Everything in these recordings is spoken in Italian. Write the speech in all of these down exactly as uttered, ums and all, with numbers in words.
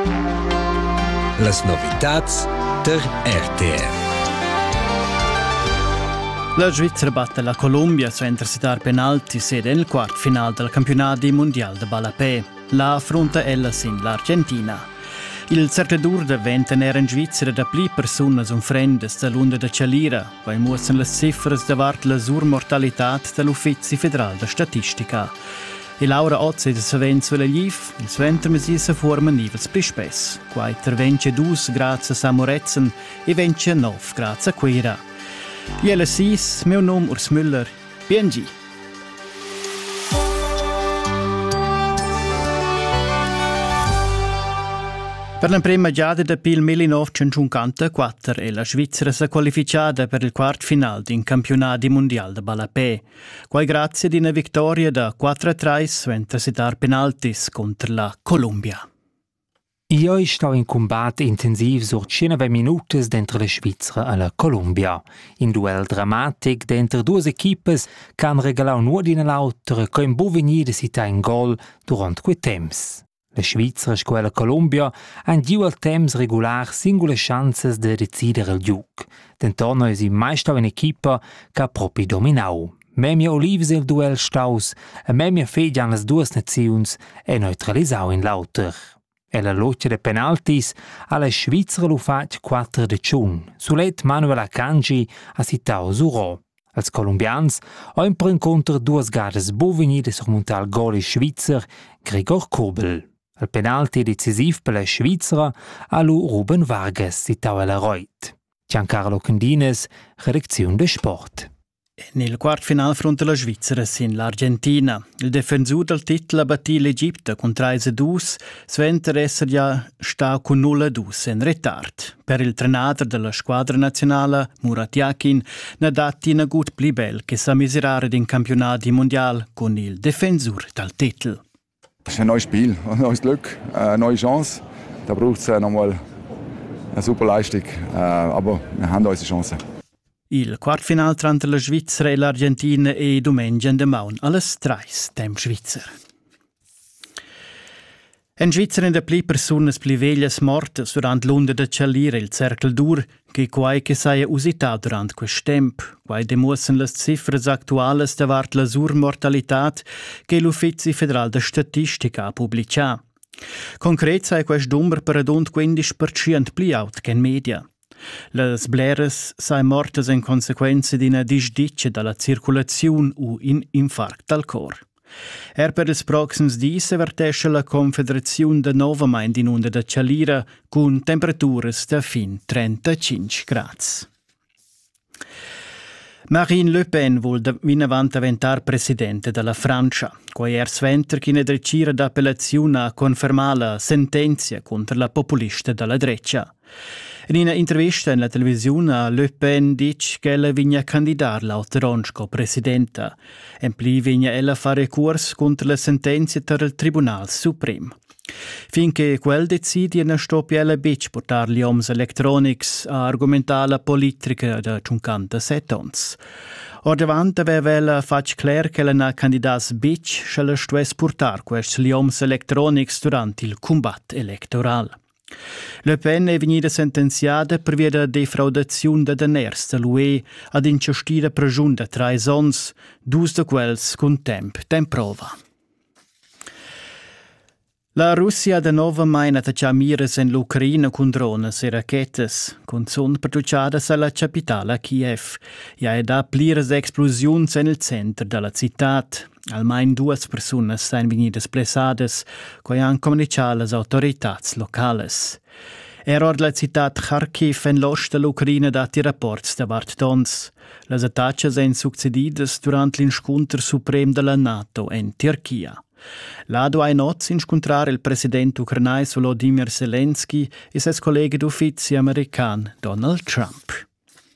Las novitats der R T R. La Svizzera batte la Colombia su intersitar penalti sede nel quart final del campionato mondiale de Balapé. La affronta ella sin l'Argentina. Il cercadur de venten era in Svizzera da pli personas un frendes da l'unda de Cialira, poi muossen le cifras davart la surmortalitat dell'Uffizi Federal de Statistica. E Laura Ozzi de Savent sulla Gif, il suenter mesi se forma nivels pli spess, quai tervence dus grazie a Samoretzen e vence nov grazie a Quera. Iela sis, meu nom Urs Müller, B N G. Per la prima giada del millenovecentocinquantaquattro e la Svizzera si è qualificata per il quart final del campionato mondiale de Balapé, quai grazie ad una vittoria da quattro a tre su intersitar penaltis contro la Colombia. Io sto in combatto intensivo sur cinque minuti dentro la Svizzera e la Colombia. In duel drammatic dentro due equipe che hanno regalato nuova l'altra con buon venire si in gol durante quei temps. La Svizzera e la Colombia hanno giù al temps regular singole chance di decidere il gioco. Dentorno è mai stata un'equipe che ha proprio dominato. Memia Olives il duel staus e memia fede alle due nazioni è neutralizzato in l'altra. E la lotta de penaltis alla Svizzera lo fatto quattro de ciun. Sulet Manuel Akanji ha citato Zuro. Als colombians hanno per incontro due gades bovini de surmontar gol in Svizzer Gregor Kobel. Il penalti decisivo per la Svizzera ha lu Ruben Vargas citato la Reut. Giancarlo Candines, redazione de Sport. Nel quart final fronte alla Svizzera sin l'Argentina. Il difensore del titolo ha battuto l'Egitto con tre a due, sventer essere già sta con null a due in ritardo. Per il trenatore della squadra nazionale, Murat Yakin, ne ha dati una gut pli bel che sa misurare in campionati mondiali con il difensore del titolo. Es ist ein neues Spiel, ein neues Glück, eine neue Chance. Da braucht es nochmal eine super Leistung, aber wir haben unsere Chance. Il quart final tra la Svizzera e l'Argentina è domenica in Maun alle tre tempo Svizzera. In Svizzera in de pli personas pli veglias mortas durant l'onda de Cialira il cercle dur che quai che saia usità durant quest temp, quai demuossen las cifras actualas davart la surmortalitat che l'Uffizi Federal de Statistica ha publicà. Concret sai quest numero per adont quindici per cento pli aut che in media. Les bleras sai mortas in consequenza di una disdice dalla circolazione o in infarct al cor. Er per ils proxims dis vertesce la Confederazione de novament in onda de Cialira con temperaturas da fin trentacinque gradi. Marine Le Pen vuol vinavant aventar presidente della Francia, quai er sventer chi ne drecira d'appelazione a confermare la sentenzia contro la populista della Grecia. In una intervista in la televisione, Le Pen dice che ella vigna candidar l'autoronsch co presidenta. En pli vigna ella fare recurs contro la sentenzia per il Tribunal Suprem. Finché quel decidi ne stoppi ella bic portar gli oms electronics a argumentare la politica da cinquantasette ons. Or davant aveva ella fatto chiaro che ella na candidas bic se la stues portar questi gli oms electronics durante il combat elettoral. Le Pen è venuta sentenziata per via della defraudazione de deners dell'U E ad incestire pregiun de tre ons, dus de quels con temp temprova. La Russia da nova mai attaccia mires in l'Ucraina con drones e rachetes, con son produciadas alla capitale Kiev, e da plires explosions nel centro della città. Almeno due persone sono venute splessate, come hanno comunicato le autorità locali. Eror la città Kharkiv in l'ost dell'Ucraina dati rapporti da Bartons. Le attacche sono succedute durante l'incontro supremo della NATO in Turchia. Lado ai noz incontrare il presidente ucraino Volodymyr Zelensky e suo collega d'uffizio americano Donald Trump.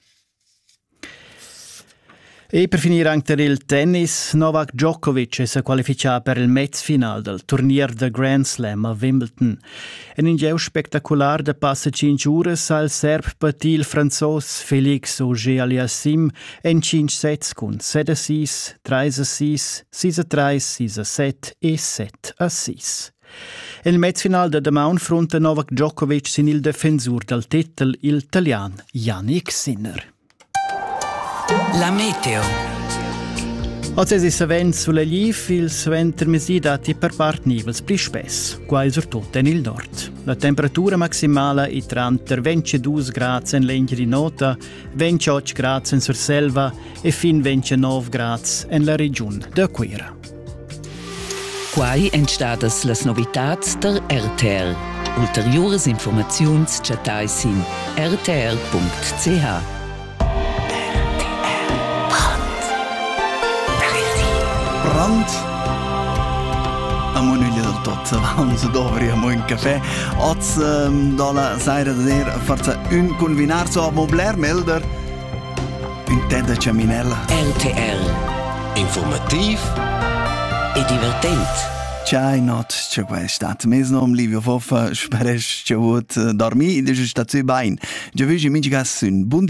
E per finire anche il tennis, Novak Djokovic si è qualificato per il mezzo-final del turnier de Grand Slam a Wimbledon. In un gioco spettacolare da passa cinque ore, il serb battì il francese Félix Auger-Aliassime in cinque sets con sette a sei, tre a sei, sei a tre, sei a sette e sette a sei. Il mezzfinal da damaun fronta Novak Djokovic sin il defensur del titel, il italian Jannik Sinner. La meteo. Oggi si savent sulla Liv, il sventer mesi dati per part nivels pli spess, quai surtut en il nord. La temperatura maximala è tra ventidue gradi in l'Engia di Nota, ventotto gradi in Surselva e fin ventinove gradi in la regione de Quera. Quai entstadas las novitats der R T R. Ulteriores informaziuns chatai sin r t r punct c h. Brand. Amo nuglia del tot, avanza dovri amo un caffè. Oz um, dola saira da der forza un convinar so mobler melder. Un tè de ciaminella. R T R. Informativ E divertent. Ciao, not, c'è qua stat. Mes nom Livio Foffa, speres c'è avut dormi, e c'è stat su bain. Già vigi minci gas un buon